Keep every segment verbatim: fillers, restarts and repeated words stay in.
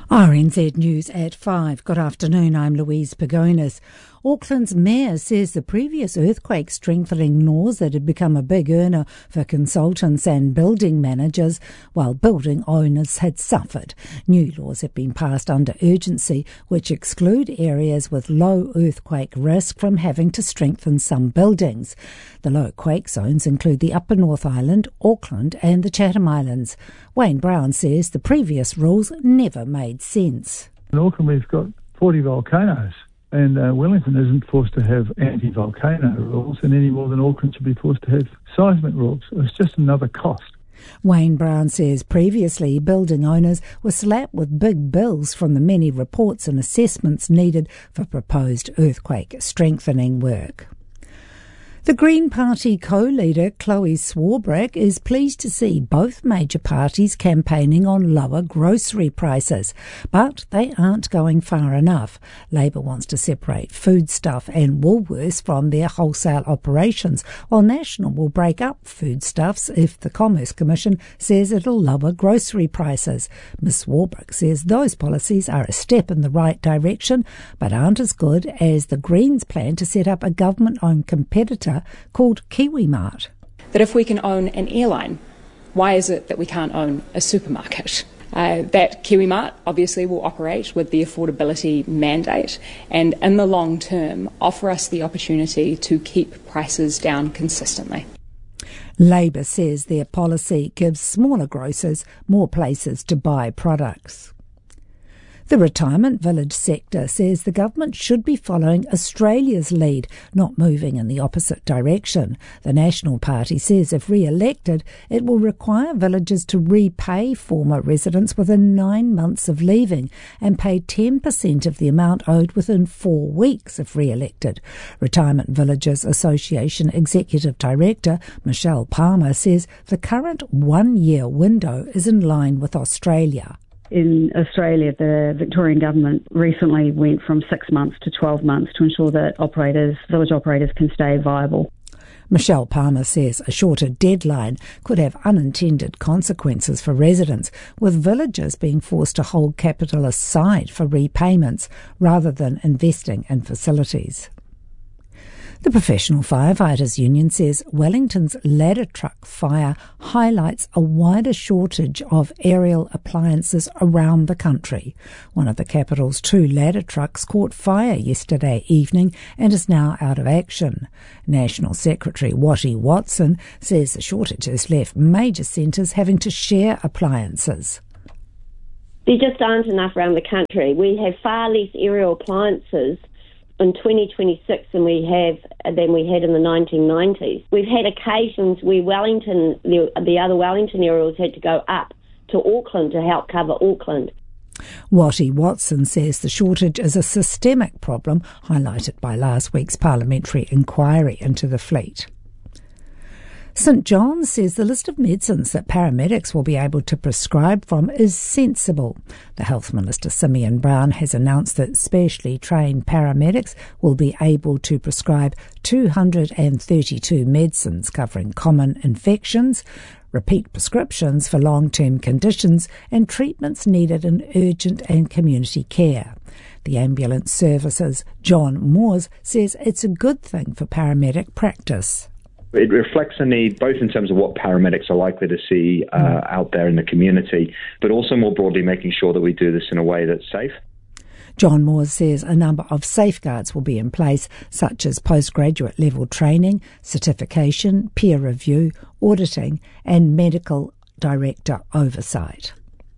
R N Z News at five. Good afternoon, I'm Louise Pagonis. Auckland's mayor says the previous earthquake strengthening laws that had become a big earner for consultants and building managers, while building owners had suffered. New laws have been passed under urgency, which exclude areas with low earthquake risk from having to strengthen some buildings. The low quake zones include the Upper North Island, Auckland and the Chatham Islands. Wayne Brown says the previous rules never made sense. In Auckland we've got forty volcanoes. And uh, Wellington isn't forced to have anti-volcano rules, and any more than Auckland should be forced to have seismic rules. It's just another cost. Wayne Brown says previously building owners were slapped with big bills from the many reports and assessments needed for proposed earthquake strengthening work. The Green Party co-leader Chloe Swarbrick is pleased to see both major parties campaigning on lower grocery prices, but they aren't going far enough. Labour wants to separate Foodstuff and Woolworths from their wholesale operations, while National will break up Foodstuffs if the Commerce Commission says it'll lower grocery prices. Miz Swarbrick says those policies are a step in the right direction, but aren't as good as the Greens' plan to set up a government-owned competitor called KiwiMart. That if we can own an airline, why is it that we can't own a supermarket? Uh, that KiwiMart obviously will operate with the affordability mandate and in the long term offer us the opportunity to keep prices down consistently. Labour says their policy gives smaller grocers more places to buy products. The retirement village sector says the government should be following Australia's lead, not moving in the opposite direction. The National Party says if re-elected, it will require villages to repay former residents within nine months of leaving and pay ten percent of the amount owed within four weeks if re-elected. Retirement Villages Association Executive Director Michelle Palmer says the current one-year window is in line with Australia. In Australia, the Victorian government recently went from six months to twelve months to ensure that operators, village operators can stay viable. Michelle Palmer says a shorter deadline could have unintended consequences for residents, with villages being forced to hold capital aside for repayments rather than investing in facilities. The Professional Firefighters Union says Wellington's ladder truck fire highlights a wider shortage of aerial appliances around the country. One of the capital's two ladder trucks caught fire yesterday evening and is now out of action. National Secretary Watty Watson says the shortage has left major centres having to share appliances. There just aren't enough around the country. We have far less aerial appliances in twenty twenty-six than we have than we had in the nineteen nineties. We've had occasions where Wellington, the, the other Wellington aerials had to go up to Auckland to help cover Auckland. Watty Watson says the shortage is a systemic problem highlighted by last week's parliamentary inquiry into the fleet. St John's says the list of medicines that paramedics will be able to prescribe from is sensible. The Health Minister Simeon Brown has announced that specially trained paramedics will be able to prescribe two hundred thirty-two medicines covering common infections, repeat prescriptions for long-term conditions and treatments needed in urgent and community care. The ambulance services John Moores says it's a good thing for paramedic practice. It reflects a need both in terms of what paramedics are likely to see uh, out there in the community, but also more broadly making sure that we do this in a way that's safe. John Moores says a number of safeguards will be in place, such as postgraduate level training, certification, peer review, auditing and medical director oversight.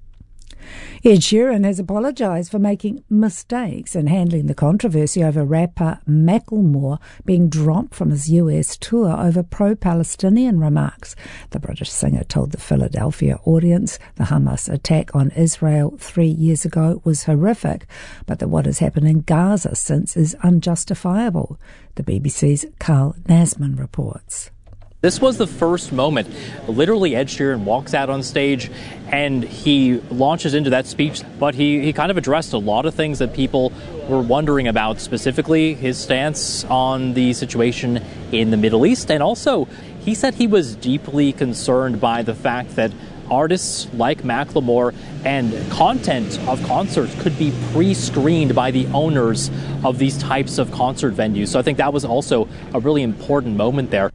Ed Sheeran has apologised for making mistakes in handling the controversy over rapper Macklemore being dropped from his U S tour over pro-Palestinian remarks. The British singer told the Philadelphia audience the Hamas attack on Israel three years ago was horrific, but that what has happened in Gaza since is unjustifiable. The B B C's Carl Nasman reports. This was the first moment. Literally, Ed Sheeran walks out on stage and he launches into that speech, but he, he kind of addressed a lot of things that people were wondering about, specifically his stance on the situation in the Middle East. And also, he said he was deeply concerned by the fact that artists like Macklemore and content of concerts could be pre-screened by the owners of these types of concert venues. So I think that was also a really important moment there.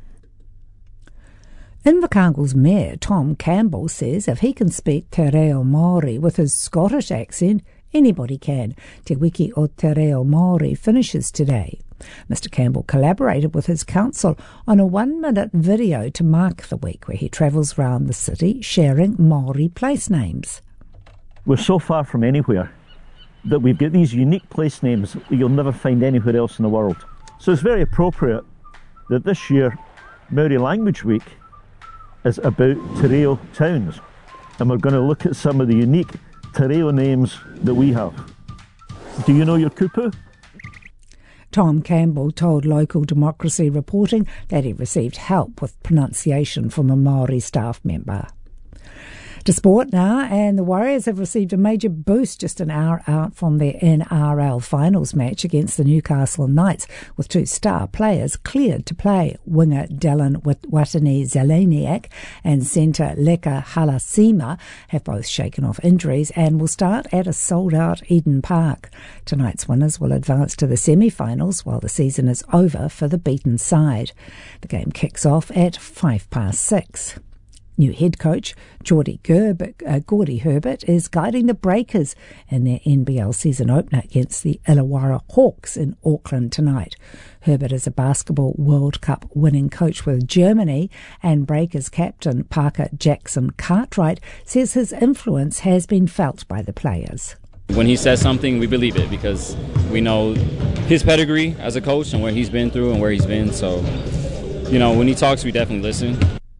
Invercargill's Mayor Tom Campbell says if he can speak Te Reo Māori with his Scottish accent, anybody can. Te Wiki o Te Reo Māori finishes today. Mister Campbell collaborated with his council on a one-minute video to mark the week where he travels around the city sharing Māori place names. We're so far from anywhere that we've got these unique place names that you'll never find anywhere else in the world. So it's very appropriate that this year Māori Language Week is about Te Reo towns, and we're going to look at some of the unique Te Reo names that we have. Do you know your kupu? Tom Campbell told Local Democracy Reporting that he received help with pronunciation from a Māori staff member. To sport now, and the Warriors have received a major boost just an hour out from their N R L finals match against the Newcastle Knights, with two star players cleared to play. Winger Dylan Watene-Zeleniak and centre Leka Halasima have both shaken off injuries and will start at a sold-out Eden Park. Tonight's winners will advance to the semi-finals while the season is over for the beaten side. The game kicks off at five past six. New head coach Geordie Herbert, uh, Gordy Herbert is guiding the Breakers in their N B L season opener against the Illawarra Hawks in Auckland tonight. Herbert is a basketball World Cup winning coach with Germany, and Breakers captain Parker Jackson Cartwright says his influence has been felt by the players. When he says something, we believe it because we know his pedigree as a coach and where he's been through and where he's been. So, you know, when he talks, we definitely listen.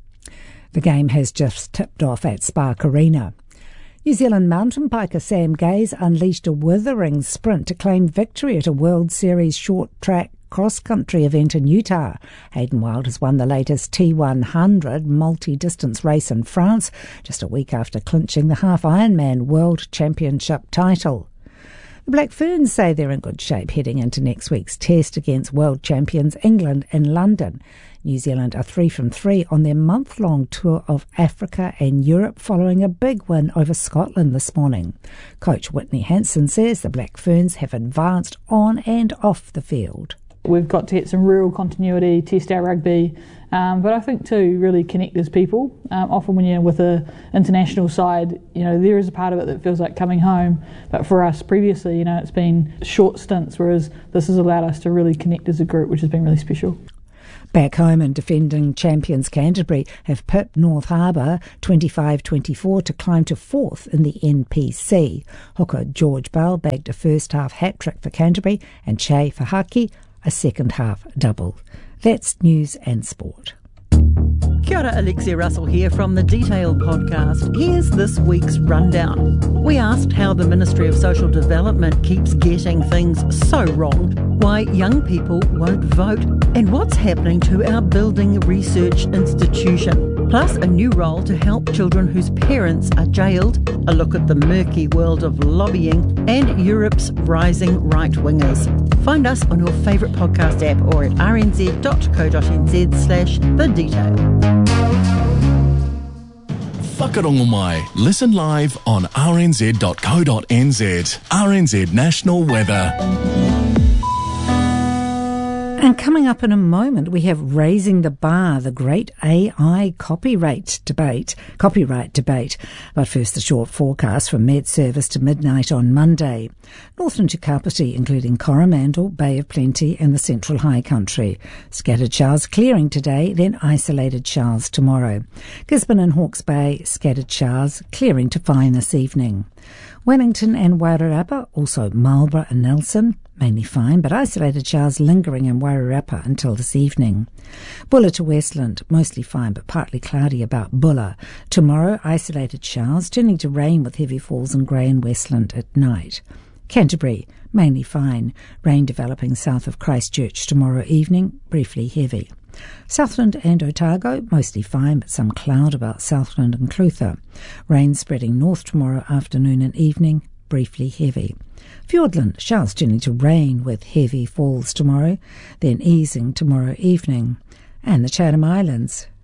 The game has just tipped off at Spark Arena. New Zealand mountain biker Sam Gaze unleashed a withering sprint to claim victory at a World Series short track cross-country event in Utah. Hayden Wilde has won the latest T one hundred multi-distance race in France, just a week after clinching the half Ironman World Championship title. The Black Ferns say they're in good shape heading into next week's test against world champions England in London. New Zealand are three from three on their month-long tour of Africa and Europe following a big win over Scotland this morning. Coach Whitney Hansen says the Black Ferns have advanced on and off the field. We've got to get some real continuity, test our rugby, um, but I think too really connect as people. Um, often when you're with an international side, you know, there is a part of it that feels like coming home, but for us previously, you know, it's been short stints, whereas this has allowed us to really connect as a group, which has been really special. Back home, and defending champions Canterbury have pipped North Harbour twenty-five twenty-four to climb to fourth in the N P C. Hooker George Bell bagged a first-half hat-trick for Canterbury and Che Fahaki a second-half double. That's news and sport. Kia ora, Alexia Russell here from the Detail podcast. Here's this week's rundown. We asked how the Ministry of Social Development keeps getting things so wrong, why young people won't vote, and what's happening to our building research institution. Plus a new role to help children whose parents are jailed, a look at the murky world of lobbying, and Europe's rising right-wingers. Find us on your favourite podcast app or at rnz.co.nz slash the detail. Whakarongo mai. Listen live on r n z dot co dot n z. R N Z National Weather. And coming up in a moment, we have Raising the Bar, the great A I copyright debate, copyright debate. But first, the short forecast from Med Service to midnight on Monday. Northern to Kapiti, including Coromandel, Bay of Plenty and the Central High Country. Scattered showers clearing today, then isolated showers tomorrow. Gisborne and Hawke's Bay, scattered showers clearing to fine this evening. Wellington and Wairarapa, also Marlborough and Nelson, mainly fine, but isolated showers lingering in Wairarapa until this evening. Bulla to Westland, mostly fine but partly cloudy about Bulla. Tomorrow, isolated showers, turning to rain with heavy falls in Grey and Westland at night. Canterbury, mainly fine, rain developing south of Christchurch tomorrow evening, briefly heavy. Southland and Otago, mostly fine but some cloud about Southland and Clutha. Rain spreading north tomorrow afternoon and evening, briefly heavy. Fiordland, showers turning to rain with heavy falls tomorrow, then easing tomorrow evening. And the Chatham Islands,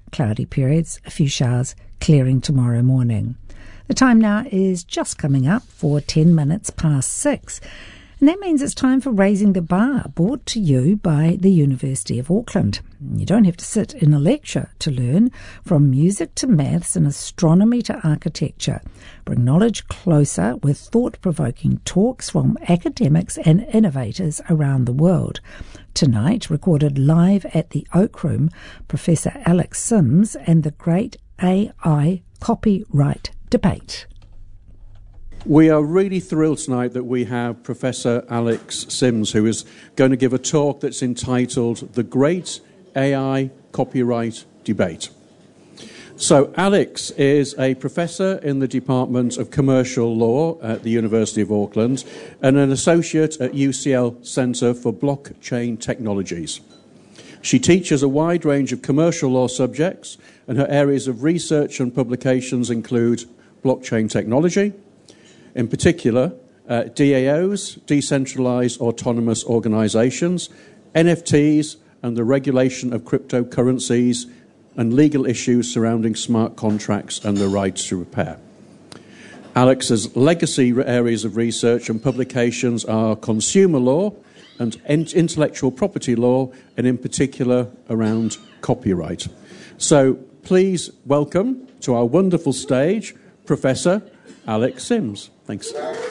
cloudy periods, a few showers, clearing tomorrow morning. The time now is just coming up for ten minutes past six. And that means it's time for Raising the Bar, brought to you by the University of Auckland. You don't have to sit in a lecture to learn, from music to maths and astronomy to architecture. Bring knowledge closer with thought-provoking talks from academics and innovators around the world. Tonight, recorded live at the Oak Room, Professor Alex Sims and the Great A I Copyright Debate. We are really thrilled tonight that we have Professor Alex Sims, who is going to give a talk that's entitled The Great A I Copyright Debate. So Alex is a professor in the Department of Commercial Law at the University of Auckland and an associate at U C L Centre for Blockchain Technologies. She teaches a wide range of commercial law subjects, and her areas of research and publications include blockchain technology, in particular, uh, D A Os, decentralised autonomous organisations, N F Ts, and the regulation of cryptocurrencies, and legal issues surrounding smart contracts and the right to repair. Alex's legacy areas of research and publications are consumer law and intellectual property law, and in particular around copyright. So please welcome to our wonderful stage, Professor Alex Sims. Thanks.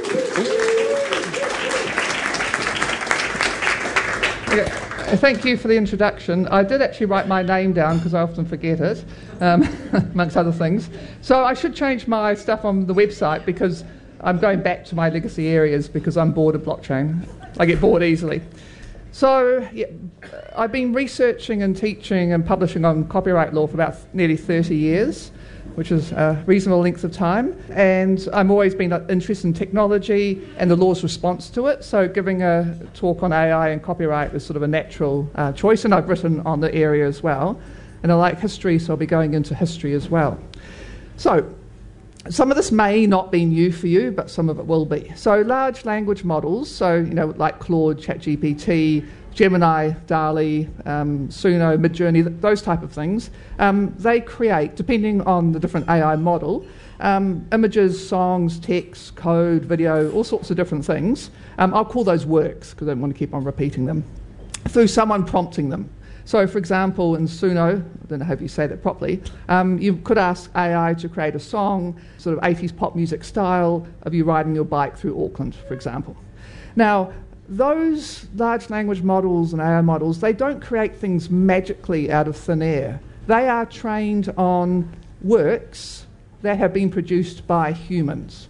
Okay. Thank you for the introduction. I did actually write my name down because I often forget it, um, amongst other things. So I should change my stuff on the website because I'm going back to my legacy areas because I'm bored of blockchain. I get bored easily. So yeah, I've been researching and teaching and publishing on copyright law for about nearly thirty years, which is a reasonable length of time. And I've always been interested in technology and the law's response to it. So giving a talk on A I and copyright was sort of a natural uh, choice. And I've written on the area as well. And I like history, so I'll be going into history as well. So some of this may not be new for you, but some of it will be. So large language models, so you know, like Claude, ChatGPT, Gemini, DALL-E, um, Suno, Midjourney, th- those type of things, um, they create, depending on the different A I model, um, images, songs, text, code, video, all sorts of different things. Um, I'll call those works because I don't want to keep on repeating them, through someone prompting them. So, for example, in Suno, I don't know how you say that properly, um, you could ask A I to create a song, sort of eighties pop music style, of you riding your bike through Auckland, for example. Now, those large language models and A I models, they don't create things magically out of thin air. They are trained on works that have been produced by humans.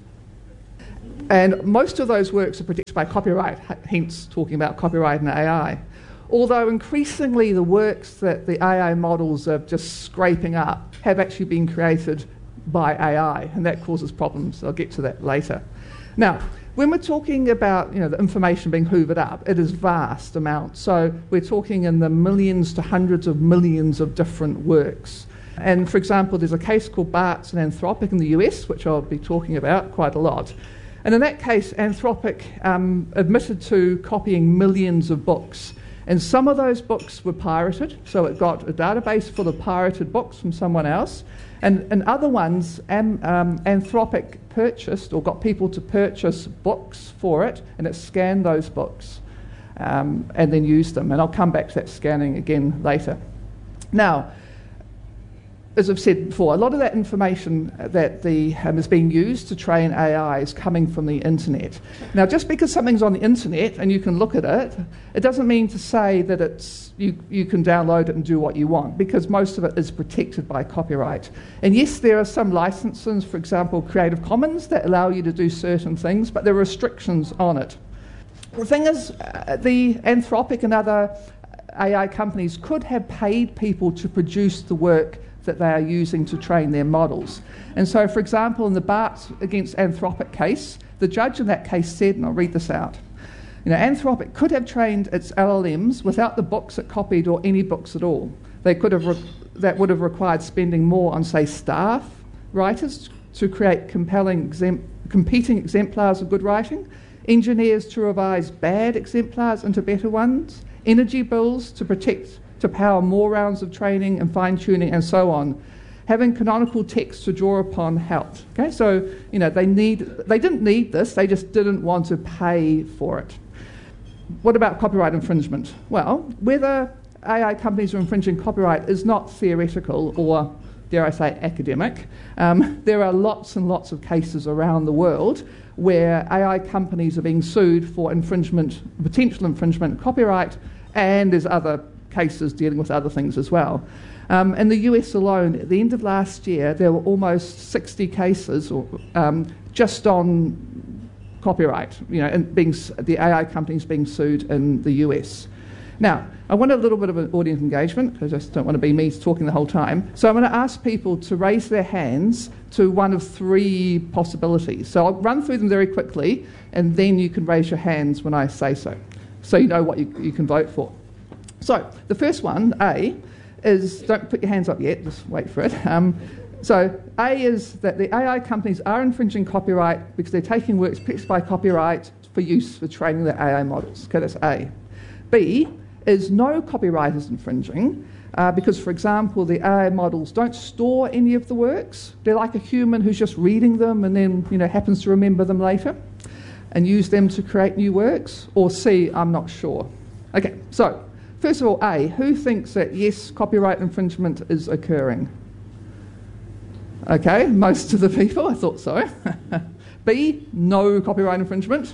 And most of those works are protected by copyright, hence talking about copyright and A I. Although increasingly the works that the A I models are just scraping up have actually been created by A I, and that causes problems. I'll get to that later. Now, when we're talking about, you know, the information being hoovered up, it is vast amounts. So we're talking in the millions to hundreds of millions of different works. And for example, there's a case called Bartz and Anthropic in the U S, which I'll be talking about quite a lot. And in that case, Anthropic um, admitted to copying millions of books. And some of those books were pirated, so it got a database full of pirated books from someone else. And, and other ones, um, um, Anthropic purchased or got people to purchase books for it, and it scanned those books um, and then used them. And I'll come back to that scanning again later. Now, as I've said before, a lot of that information that the, um, is being used to train A I is coming from the internet. Now, just because something's on the internet and you can look at it, it doesn't mean to say that it's you, you can download it and do what you want, because most of it is protected by copyright. And yes, there are some licenses, for example, Creative Commons, that allow you to do certain things, but there are restrictions on it. The thing is, uh, the Anthropic and other A I companies could have paid people to produce the work that they are using to train their models. And so, for example, in the Bartz against Anthropic case, the judge in that case said, and I'll read this out, you know, Anthropic could have trained its L L Ms without the books it copied or any books at all. They could have re- that would have required spending more on, say, staff writers to create compelling, exemp- competing exemplars of good writing, engineers to revise bad exemplars into better ones, energy bills to protect to to power more rounds of training and fine-tuning and so on. Having canonical text to draw upon helped. Okay, so you know they need they didn't need this, they just didn't want to pay for it. What about copyright infringement? Well, whether A I companies are infringing copyright is not theoretical or, dare I say, academic. Um, there are lots and lots of cases around the world where A I companies are being sued for infringement, potential infringement of copyright, and there's other cases dealing with other things as well. Um, in the U S alone, at the end of last year, there were almost sixty cases or, um, just on copyright, you know, and being, the A I companies being sued in the U S. Now, I want a little bit of an audience engagement, because I just don't want to be me talking the whole time. So I'm going to ask people to raise their hands to one of three possibilities. So I'll run through them very quickly, and then you can raise your hands when I say so, so you know what you, you can vote for. So the first one, A, is, don't put your hands up yet, just wait for it. Um, so A is that the A I companies are infringing copyright because they're taking works protected by copyright for use for training their A I models. Okay, that's A. B is no copyright is infringing uh, because, for example, the A I models don't store any of the works. They're like a human who's just reading them and then, you know, happens to remember them later and use them to create new works. Or C, I'm not sure. Okay, so first of all, A, who thinks that yes, copyright infringement is occurring? Okay, most of the people, I thought so. B, no copyright infringement.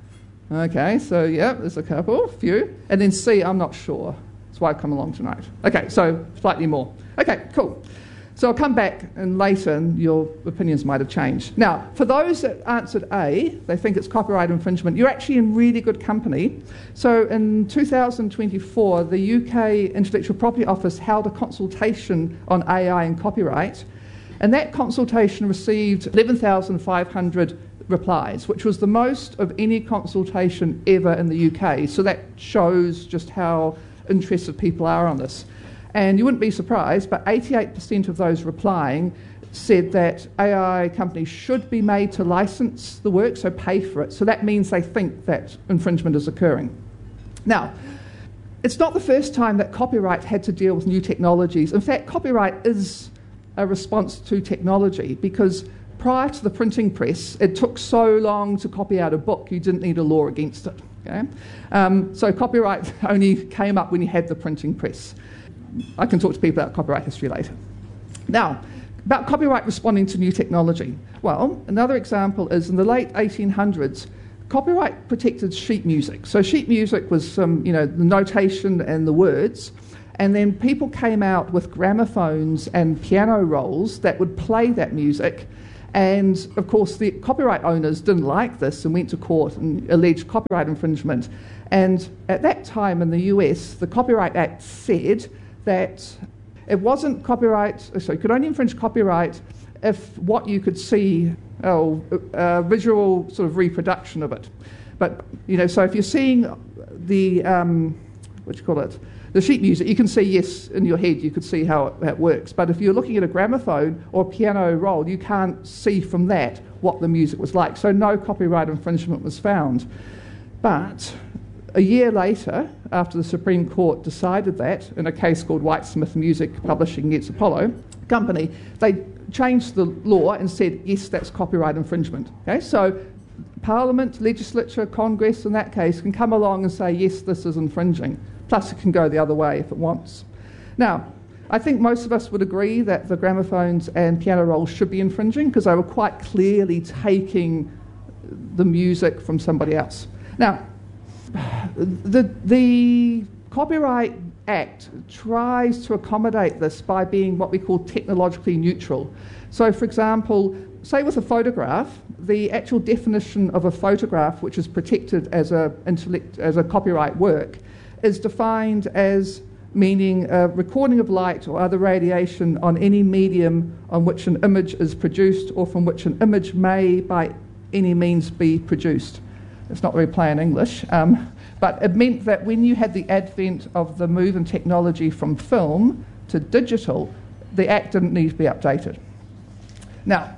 Okay, so yeah, there's a couple, few. And then C, I'm not sure. That's why I've come along tonight. Okay, so slightly more. Okay, cool. So I'll come back and later and your opinions might have changed. Now, for those that answered A, they think it's copyright infringement, you're actually in really good company. So in two thousand twenty-four, the U K Intellectual Property Office held a consultation on A I and copyright, and that consultation received eleven thousand five hundred replies, which was the most of any consultation ever in the U K. So that shows just how interested people are on this. And you wouldn't be surprised, but eighty-eight percent of those replying said that A I companies should be made to license the work, so pay for it. So that means they think that infringement is occurring. Now, it's not the first time that copyright had to deal with new technologies. In fact, copyright is a response to technology, because prior to the printing press, it took so long to copy out a book, you didn't need a law against it. Okay? Um, so copyright only came up when you had the printing press. I can talk to people about copyright history later. Now, about copyright responding to new technology. Well, another example is in the late eighteen hundreds, copyright protected sheet music. So sheet music was um, you know, the notation and the words, and then people came out with gramophones and piano rolls that would play that music. And, of course, the copyright owners didn't like this and went to court and alleged copyright infringement. And at that time in the U S, the Copyright Act said that it wasn't copyright, so you could only infringe copyright if what you could see, oh, a visual sort of reproduction of it. But, you know, so if you're seeing the, um, what do you call it, the sheet music, you can see, yes, in your head, you could see how it, how it works. But if you're looking at a gramophone or a piano roll, you can't see from that what the music was like. So no copyright infringement was found. But a year later, after the Supreme Court decided that, in a case called Whitesmith Music Publishing against Apollo Company, they changed the law and said, yes, that's copyright infringement. Okay, so Parliament, legislature, Congress, in that case, can come along and say, yes, this is infringing. Plus, it can go the other way if it wants. Now, I think most of us would agree that the gramophones and piano rolls should be infringing because they were quite clearly taking the music from somebody else. Now, the, the Copyright Act tries to accommodate this by being what we call technologically neutral. So, for example, say with a photograph, the actual definition of a photograph, which is protected as a, intellect, as a copyright work, is defined as meaning a recording of light or other radiation on any medium on which an image is produced or from which an image may by any means be produced. It's not very plain English, um, but it meant that when you had the advent of the move in technology from film to digital, the Act didn't need to be updated. Now,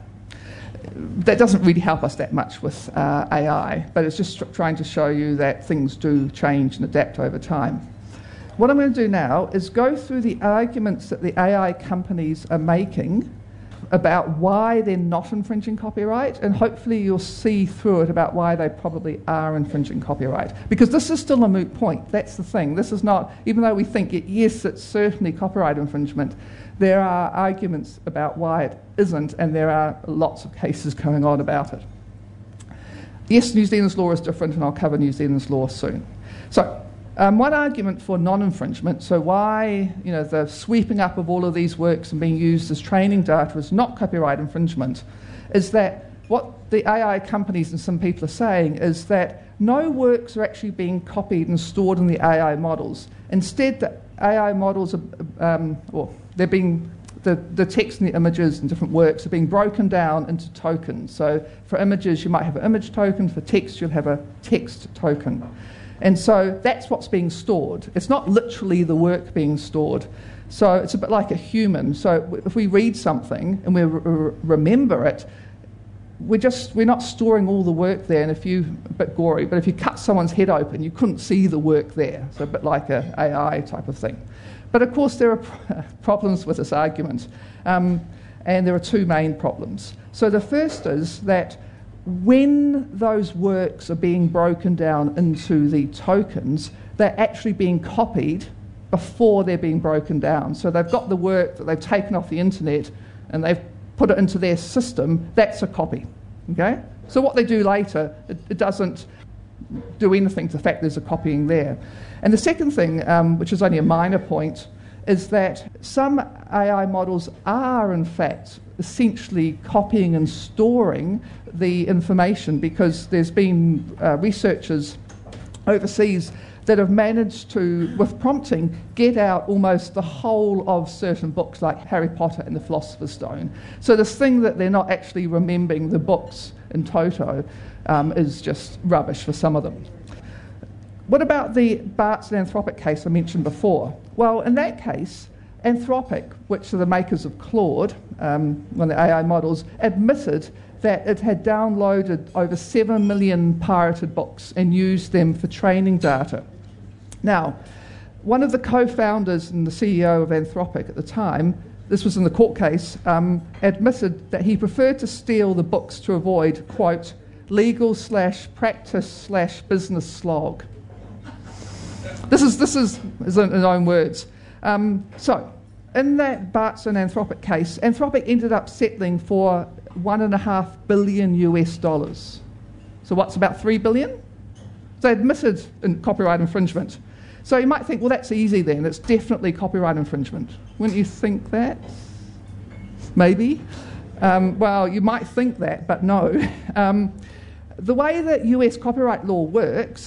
that doesn't really help us that much with uh, A I, but it's just tr- trying to show you that things do change and adapt over time. what I'm going to do now is go through the arguments that the A I companies are making about why they're not infringing copyright, and hopefully you'll see through it about why they probably are infringing copyright. Because this is still a moot point. That's the thing. This is not, even though we think, it, yes, it's certainly copyright infringement, there are arguments about why it isn't, and there are lots of cases going on about it. Yes, New Zealand's law is different, and I'll cover New Zealand's law soon. So, Um, one argument for non-infringement, so why you know the sweeping up of all of these works and being used as training data is not copyright infringement, is that what the A I companies and some people are saying is that no works are actually being copied and stored in the A I models. Instead, the A I models are, um, or they're being the, the text and the images and different works are being broken down into tokens. So for images, you might have an image token. For text, you'll have a text token. And so that's what's being stored. It's not literally the work being stored. So it's a bit like a human. So if we read something and we re- remember it, we're just we're not storing all the work there. And if you a bit gory, but if you cut someone's head open, you couldn't see the work there. So a bit like a A I type of thing. But of course there are pr- problems with this argument, um, and there are two main problems. So the first is that when those works are being broken down into the tokens, they're actually being copied before they're being broken down. So they've got the work that they've taken off the internet and they've put it into their system. That's a copy. Okay? So what they do later, it, it doesn't do anything to the fact there's a copying there. And the second thing, um, which is only a minor point, is that some A I models are in fact essentially copying and storing the information, because there's been uh, researchers overseas that have managed to, with prompting, get out almost the whole of certain books like Harry Potter and the Philosopher's Stone. So this thing that they're not actually remembering the books in toto um, is just rubbish for some of them. What about the Bart's and Anthropic case I mentioned before? Well, in that case, Anthropic, which are the makers of Claude, um, one of the A I models, admitted that it had downloaded over seven million pirated books and used them for training data. Now, one of the co-founders and the C E O of Anthropic at the time, this was in the court case, um, admitted that he preferred to steal the books to avoid, quote, legal slash practice slash business slog. This is, this is his own words. Um, so, in that Bart's and Anthropic case, Anthropic ended up settling for one and a half billion U S dollars. So what's about three billion? So they admitted in copyright infringement. So you might think, well, that's easy then. It's definitely copyright infringement. Wouldn't you think that? Maybe. Um, well, you might think that, but no. Um, the way that U S copyright law works